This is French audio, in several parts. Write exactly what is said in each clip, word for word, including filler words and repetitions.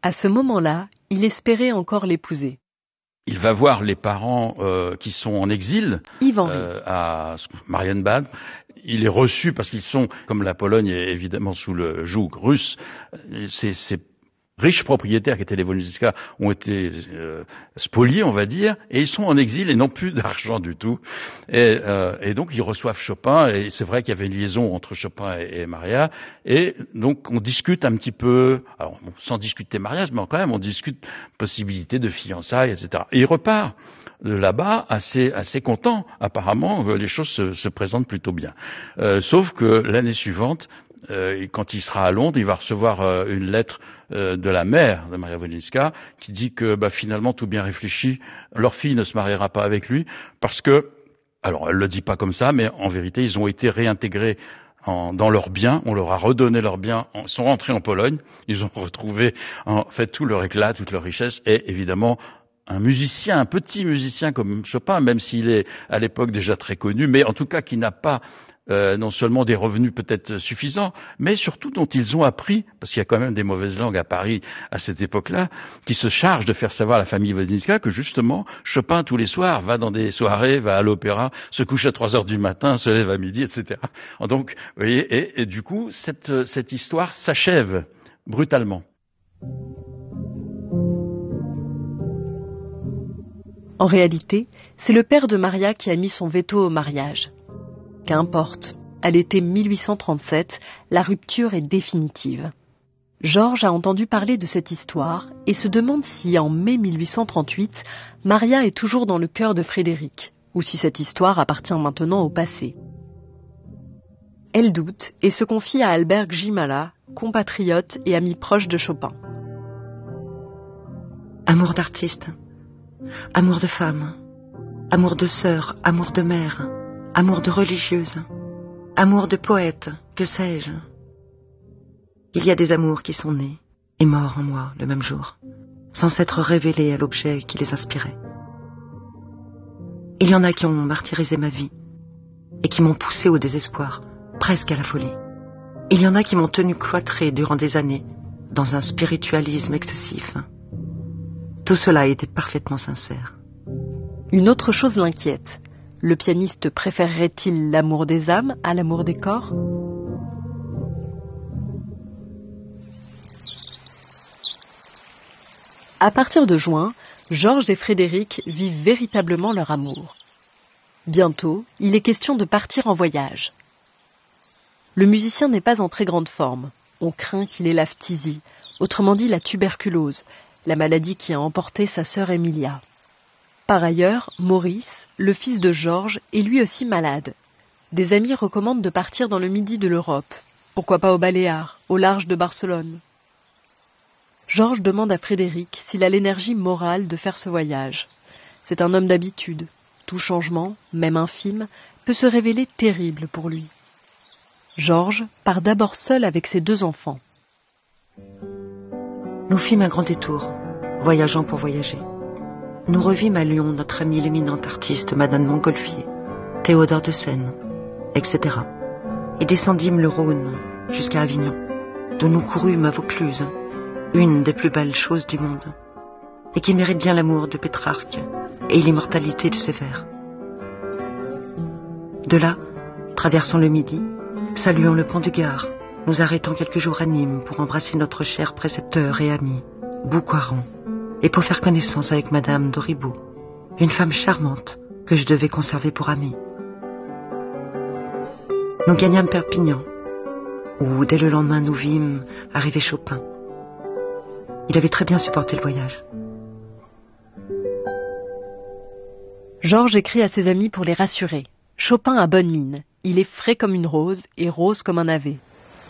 À ce moment-là, il espérait encore l'épouser. Il va voir les parents euh, qui sont en exil euh, à Marienbad. Il est reçu parce qu'ils sont, comme la Pologne est évidemment sous le joug russe, c'est, c'est riches propriétaires qui étaient les Wolniczka ont été euh, spoliés, on va dire, et ils sont en exil et n'ont plus d'argent du tout. Et, euh, et donc ils reçoivent Chopin, et c'est vrai qu'il y avait une liaison entre Chopin et, et Maria, et donc on discute un petit peu, alors bon, sans discuter mariage, mais quand même on discute possibilité de fiançailles, et cetera. Et il repart de là-bas assez assez content. Apparemment, les choses se, se présentent plutôt bien. Euh, sauf que l'année suivante, Euh, quand il sera à Londres, il va recevoir euh, une lettre euh, de la mère de Maria Wolniczka qui dit que bah, finalement, tout bien réfléchi, leur fille ne se mariera pas avec lui parce que, alors elle le dit pas comme ça, mais en vérité, ils ont été réintégrés en, dans leurs biens, on leur a redonné leurs biens, ils sont rentrés en Pologne, ils ont retrouvé en fait tout leur éclat, toute leur richesse et évidemment un musicien, un petit musicien comme Chopin, même s'il est à l'époque déjà très connu, mais en tout cas qui n'a pas Euh, non seulement des revenus peut-être suffisants, mais surtout dont ils ont appris, parce qu'il y a quand même des mauvaises langues à Paris à cette époque-là, qui se chargent de faire savoir à la famille Wolniczka que justement Chopin tous les soirs va dans des soirées, va à l'opéra, se couche à trois heures du matin, se lève à midi, et cetera. Donc, vous voyez, et, et du coup, cette, cette histoire s'achève brutalement. En réalité, c'est le père de Maria qui a mis son veto au mariage. Qu'importe, à l'été mille huit cent trente-sept, la rupture est définitive. Georges a entendu parler de cette histoire et se demande si, en mai mille huit cent trente-huit, Maria est toujours dans le cœur de Frédéric, ou si cette histoire appartient maintenant au passé. Elle doute et se confie à Albert Grzymala, compatriote et ami proche de Chopin. Amour d'artiste, amour de femme, amour de sœur, amour de mère, amour de religieuse, amour de poète, que sais-je. Il y a des amours qui sont nés et morts en moi le même jour, sans s'être révélés à l'objet qui les inspirait. Il y en a qui ont martyrisé ma vie et qui m'ont poussé au désespoir, presque à la folie. Il y en a qui m'ont tenu cloîtré durant des années dans un spiritualisme excessif. Tout cela était parfaitement sincère. Une autre chose l'inquiète. Le pianiste préférerait-il l'amour des âmes à l'amour des corps ? À partir de juin, Georges et Frédéric vivent véritablement leur amour. Bientôt, il est question de partir en voyage. Le musicien n'est pas en très grande forme. On craint qu'il ait la phtisie, autrement dit la tuberculose, la maladie qui a emporté sa sœur Emilia. Par ailleurs, Maurice, le fils de Georges, est lui aussi malade. Des amis recommandent de partir dans le midi de l'Europe. Pourquoi pas aux Baléares, au large de Barcelone. Georges demande à Frédéric s'il a l'énergie morale de faire ce voyage. C'est un homme d'habitude. Tout changement, même infime, peut se révéler terrible pour lui. Georges part d'abord seul avec ses deux enfants. Nous fîmes un grand détour, voyageant pour voyager. Nous revîmes à Lyon notre amie l'éminente artiste Madame Montgolfier, Théodore de Sène, et cetera. Et descendîmes le Rhône jusqu'à Avignon, d'où nous courûmes à Vaucluse, une des plus belles choses du monde, et qui mérite bien l'amour de Pétrarque et l'immortalité de ses vers. De là, traversons le Midi, saluons le pont du Gard, nous arrêtons quelques jours à Nîmes pour embrasser notre cher précepteur et ami, Boucoiron, et pour faire connaissance avec Madame d'Auribeau, une femme charmante que je devais conserver pour amie. Nous gagnâmes Perpignan, où dès le lendemain nous vîmes arriver Chopin. Il avait très bien supporté le voyage. Georges écrit à ses amis pour les rassurer. Chopin a bonne mine. Il est frais comme une rose et rose comme un navet.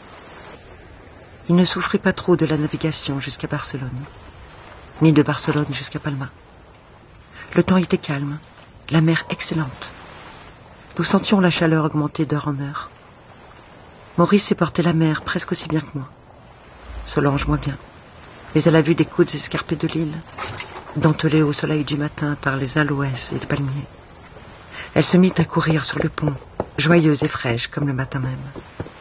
Il ne souffrit pas trop de la navigation jusqu'à Barcelone, ni de Barcelone jusqu'à Palma. Le temps était calme, la mer excellente. Nous sentions la chaleur augmenter d'heure en heure. Maurice supportait la mer presque aussi bien que moi. Solange moins bien, mais à la vue des côtes escarpées de l'île, dentelées au soleil du matin par les aloès et les palmiers, elle se mit à courir sur le pont, joyeuse et fraîche comme le matin même.